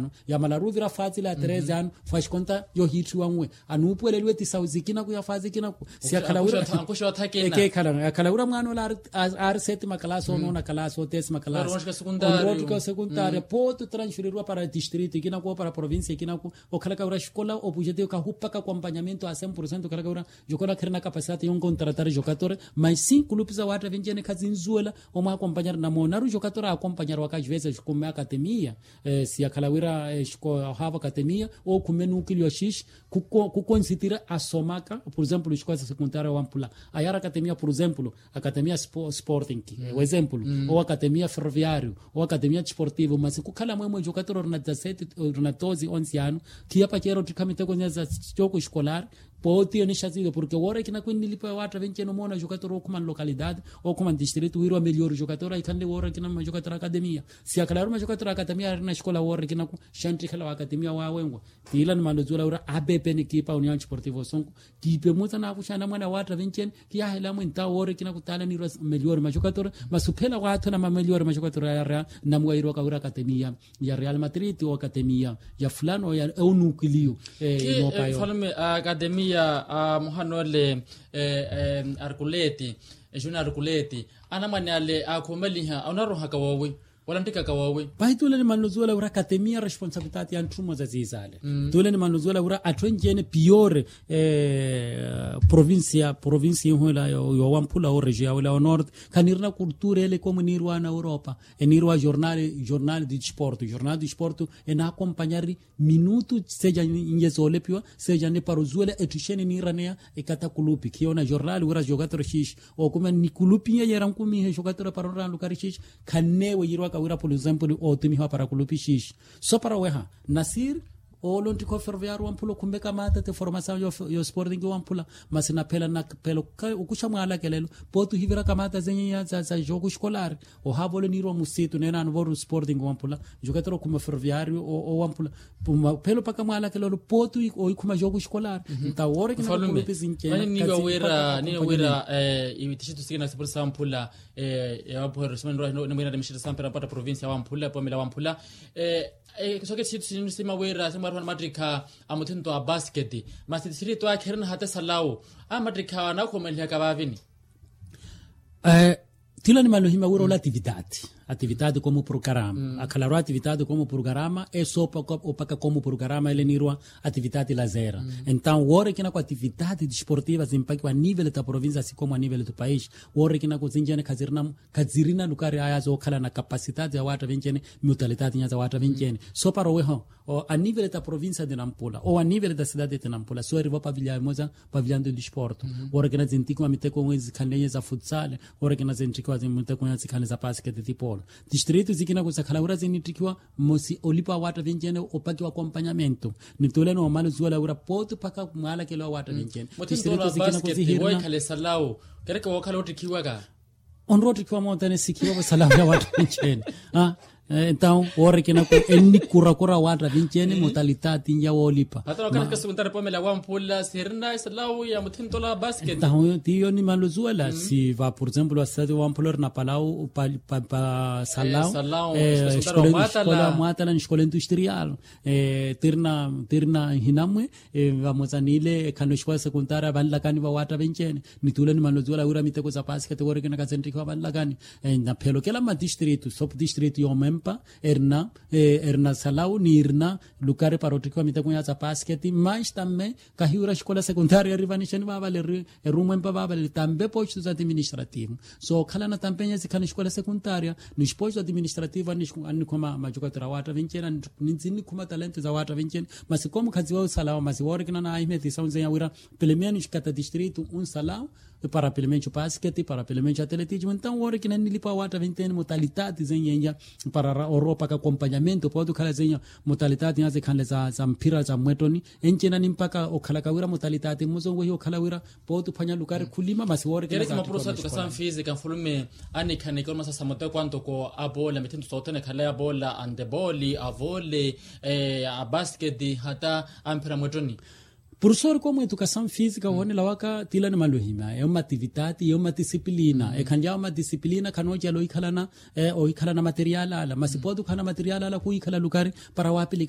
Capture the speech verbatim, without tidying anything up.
ano ya malarudhi rafati la terezi ano fash konta yo hitu wangwe anu upwelelwe tisauzikina ku ya fazikina ku si akalaura akusho atakena eke kala akalaura mwana la ar sete makalaso no na kalaso tes makalaso ondrotika secundaria poto transferirwa para distrito kina ku para província kina ku okala kaura escola obujete ka hupa ka acompanhamento a cem por cento kala kaura jokona krena capacidade yon contratar jogador mas sim clubes a wata vengene kazinzuela o ma acompanhar na monaru jogador a acompanhar waka vezes como academia eh, si akalawira escola hava academia ou como núcleo x ku ku considera a somaka por exemplo escola secundária wampula ayara academia por exemplo academia sporting mm. o exemplo mm. ou academia ferroviário ou academia desportivo mas ku kala mwemwe jogador na dezessete na doze onze ano que apa quero tikamite kwenza jogo escolar pode iniciativa porque agora que na quindi lipa wata vence no mona jogador ou como localidade ou como distrito ir o melhor jogador aí kande ora que na jogador academia se aclarar uma jogador academia na escola ora que na chantre kala academia wa wengo tila ni mandozula ora abp ni kipa união desportivo sonko kipe muta na kushana mwana wata vence que ya hela mwenta ora que na kutala ni melhor ma jogador mas supela wata na melhor ma jogador ya na mwairo ka ora academia ya Real Madrid ou academia ya fulano ya o núcleo eh no paio falme academia a muhanole eh, eh, arkuleti juna arkuleti ana manale akomeliha onaroha kawawe wala ndika kawawe bai tole ni manozula ura academia responsabilidade ya ntumo za zizale mm. tole ni manozula ura atwenjene piore eh, provincia provincia hola yo wampula o região wala o nord kanirna cultura ele como nirwa na Europa e nirwa jornal jornal de desporto jornal de desporto e na acompanhar minuto seja nyezole piwa seja ne parozule etusheni niranea e kata kulupi kiona jornal ura jogador x o kuma ni kulupi ya rankumi he jogador parora lukari x kanewe yirwa ura por exemplo o timi para kulupi x só para weha Nasir o lonti ko ferroviário ampulo kumbe kamata te formação yo, yo sporting wampula mas na pela na pelo ukushamwa ala kelelo potu hivira kamata zenye za, za jogo escolar o havole niro musito nena no voru sporting wampula jogador como ferroviário o, o wampula pelo pakamwa ala kelelo potu o kuma jogo escolar então hora que na kulupi zinke ni go wera ni wera eh itishitu sigina por sampula eh ya por resmendo no no mira de mishira sampera para província wampula pomela wampula eh eh so que situ sima wera sima ron madrika amutento a basket mas distrito a kern hata salao a madrika na komelia kabavini eh tila ni malohima wura la atividade atividade como programa mm. aclarou atividade como programa é só para como programa ele nirwa atividade lazer mm. então hora que na atividade desportiva impacto a nível da província assim como a nível do país hora que na cozinha kazirna kazirina lugar aya zo kala na capacidade ya watu vingine mutualidade ya watu vingine mm. só para o a nível da província de Nampula ou a nível da cidade de Nampula só arriba pavilhão moza pavilhão do desporto hora que na gente com a mite com os canlenhas a futsal hora que na gente com a mite com as canlenhas a basquete tipo distrito zikina kusakhala zinitikiwa mosi olipa wata vingene opaki wa acompanhamento nitole no malo zuwa laura poto paka mala kelo wata vingene distrito zikina kuzihirna wai kale salao kereka wakala otikiwa ga onroti kwa montane sikiwa salao ya wata vingene ah então hora que na eni kura kura wata vingene modalidade ya olipa hata kana kasundara pomela wampula serna salao ya mutintola basket então tio ni malo zuwa la si va por exemplo a cidade wampula na palau pa pa salao eh escola matala escola industrial eh terna terna hinamwe vamos anile kano escola secundária vanlakani va wata vingene nitula ni malo zuwa ura miteko za basket hora que na kazentri kwa vanlakani na pelo kela ma distrito sop distrito yo mempa erna eh, erna salau ni irna lucare parotico mita kunya za basket mas também kahiura escola secundária rivanisheni baba le rumo empa baba le tambe posto administrativo so kala na tampenha zikana escola secundária no posto administrativo ani ani kuma majuka trawata vinkena ninzini kuma talento za wata vinkena mas como kazi wao salau mas wora kina na ahimeti saunze ya wira pelo menos cada distrito um salau para pelo menos basquete para pelo menos atletismo então hora que nem lipa wata vintene modalidade zenyenja para Europa ka acompanhamento pode kala zenya modalidade yaze kanle za za mpira za mwetoni enjena ni mpaka okhala kawira modalidade muzongo hiyo kala wira pode fanya lukare kulima basi hora que kama prosa tukasam física fulume ani kane kama sasa moto kwanto ko abola mitendo sotene kala ya bola ande boli avole eh a basket hata ampira mwetoni Professor como educação física hone lawaka tilana maluhima é uma atividade é uma disciplina é kanja uma disciplina kanoja lo ikhalana é o ikhalana material ala mas pode kana material ala ku ikhala lukari para wapili